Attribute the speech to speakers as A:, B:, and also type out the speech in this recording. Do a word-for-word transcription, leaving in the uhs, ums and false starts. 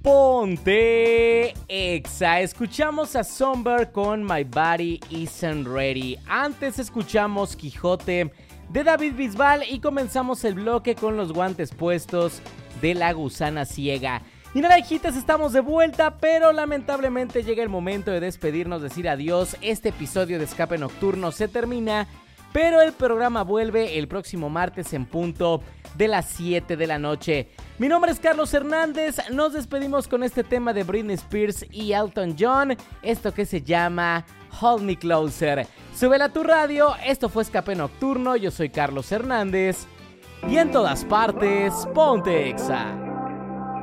A: Ponte Exa. Escuchamos a Somber con My Body Isn't Ready. Antes escuchamos Quijote de David Bisbal y comenzamos el bloque con Los guantes puestos de La gusana ciega. Y nada, hijitas, estamos de vuelta, pero lamentablemente llega el momento de despedirnos, decir adiós. Este episodio de Escape Nocturno se termina, pero el programa vuelve el próximo martes en punto de las siete de la noche. Mi nombre es Carlos Hernández, nos despedimos con este tema de Britney Spears y Elton John, esto que se llama Hold Me Closer. Súbela a tu radio, esto fue Escape Nocturno, yo soy Carlos Hernández y en todas partes, ponte Exa.